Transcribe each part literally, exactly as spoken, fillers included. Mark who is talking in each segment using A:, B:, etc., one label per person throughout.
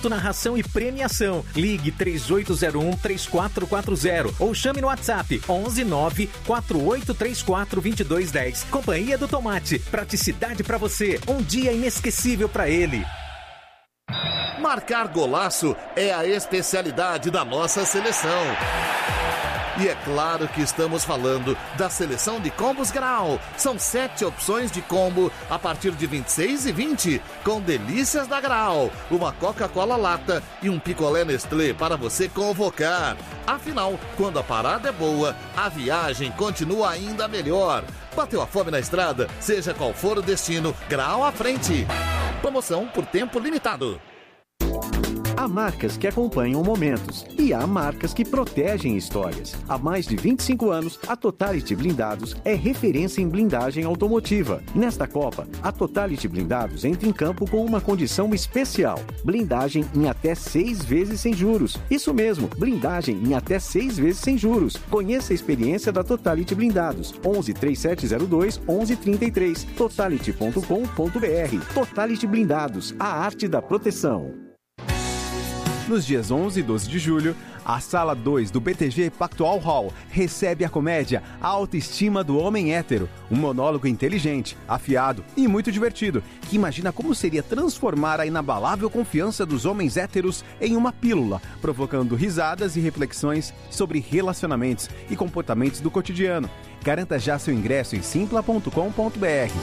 A: Direito na ração e premiação. Ligue três oito zero um, três quatro quatro zero ou chame no WhatsApp onze nove quatro oito três quatro dois dois um zero. Companhia do Tomate. Praticidade para você. Um dia inesquecível para ele.
B: Marcar golaço é a especialidade da nossa seleção. E é claro que estamos falando da seleção de combos Grau. São sete opções de combo a partir de vinte e seis e vinte, com delícias da Grau, uma Coca-Cola lata e um picolé Nestlé para você convocar. Afinal, quando a parada é boa, a viagem continua ainda melhor. Bateu a fome na estrada? Seja qual for o destino, Grau à frente. Promoção por tempo limitado.
C: Há marcas que acompanham momentos e há marcas que protegem histórias. Há mais de vinte e cinco anos, a Totality Blindados é referência em blindagem automotiva. Nesta Copa, a Totality Blindados entra em campo com uma condição especial: blindagem em até seis vezes sem juros. Isso mesmo, blindagem em até seis vezes sem juros. Conheça a experiência da Totality Blindados. onze, trinta e sete zero dois, onze trinta e três. totality ponto com ponto b r. Totality Blindados, a arte da proteção.
D: Nos dias onze e doze de julho, a Sala dois do B T G Pactual Hall recebe a comédia A Autoestima do Homem Hétero, um monólogo inteligente, afiado e muito divertido, que imagina como seria transformar a inabalável confiança dos homens héteros em uma pílula, provocando risadas e reflexões sobre relacionamentos e comportamentos do cotidiano. Garanta já seu ingresso em simpla ponto com ponto b r.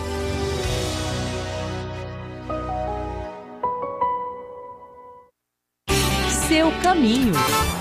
E: Seu caminho.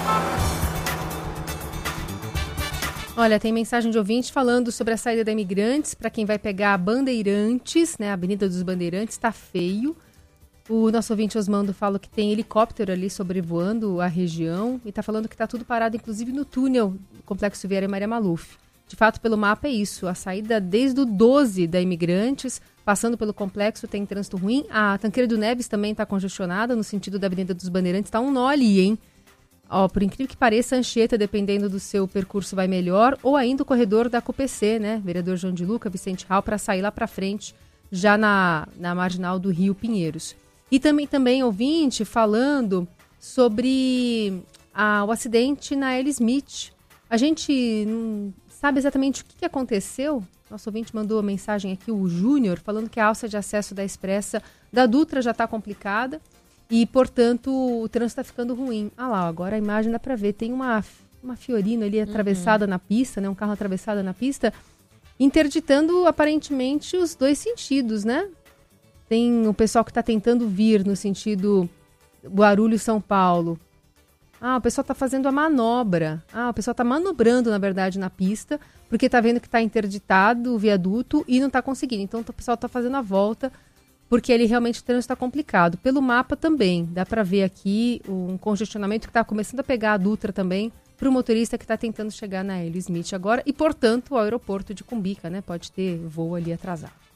F: Olha, tem mensagem de ouvinte falando sobre a saída da Imigrantes, para quem vai pegar a Bandeirantes, né? A Avenida dos Bandeirantes, tá feio. O nosso ouvinte Osmando fala que tem helicóptero ali sobrevoando a região e tá falando que tá tudo parado, inclusive no túnel do Complexo Vieira Maria Maluf. De fato, pelo mapa é isso, a saída desde o doze da Imigrantes, passando pelo complexo, tem trânsito ruim. A Tanqueira do Neves também está congestionada, no sentido da Avenida dos Bandeirantes, está um nó ali, hein? Ó, por incrível que pareça, a Anchieta, dependendo do seu percurso, vai melhor, ou ainda o corredor da C U P C, né? Vereador João de Luca, Vicente Raul, para sair lá para frente, já na, na marginal do Rio Pinheiros. E também, também ouvinte falando sobre a, o acidente na L. Smith. A gente não sabe exatamente o que, que aconteceu. Nosso ouvinte mandou uma mensagem aqui, o Júnior, falando que a alça de acesso da Expressa da Dutra já está complicada e, portanto, o trânsito está ficando ruim. Ah lá, agora a imagem dá para ver. Tem uma, uma Fiorino ali atravessada uhum. na pista, né? Um carro atravessado na pista, interditando aparentemente os dois sentidos, né? Tem o pessoal que está tentando vir no sentido Guarulhos-São Paulo. Ah, o pessoal está fazendo a manobra. Ah, o pessoal está manobrando, na verdade, na pista, porque está vendo que está interditado o viaduto e não está conseguindo. Então, o pessoal está fazendo a volta, porque ali realmente o trânsito está complicado. Pelo mapa também, dá para ver aqui um congestionamento que está começando a pegar a Dutra também, para o motorista que está tentando chegar na L. Smith agora. E, portanto, o aeroporto de Cumbica, né? Pode ter voo ali atrasado.